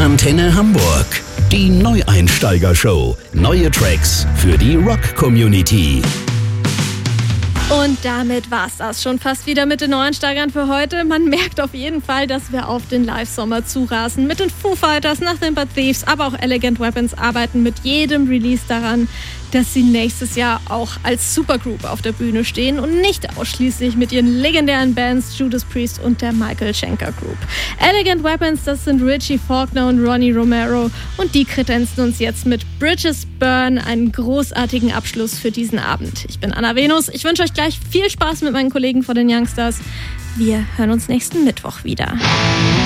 Antenne Hamburg. Die Neueinsteiger-Show. Neue Tracks für die Rock-Community. Und damit war's das schon fast wieder mit den Neueinsteigern für heute. Man merkt auf jeden Fall, dass wir auf den Live-Sommer zurasen. Mit den Foo Fighters, Nothing But Thieves, aber auch Elegant Weapons arbeiten mit jedem Release daran, dass sie nächstes Jahr auch als Supergroup auf der Bühne stehen und nicht ausschließlich mit ihren legendären Bands Judas Priest und der Michael Schenker Group. Elegant Weapons, das sind Richie Faulkner und Ronnie Romero und die kredenzen uns jetzt mit Bridges Burn einen großartigen Abschluss für diesen Abend. Ich bin Anna Venus, ich wünsche euch gleich viel Spaß mit meinen Kollegen von den Youngsters. Wir hören uns nächsten Mittwoch wieder.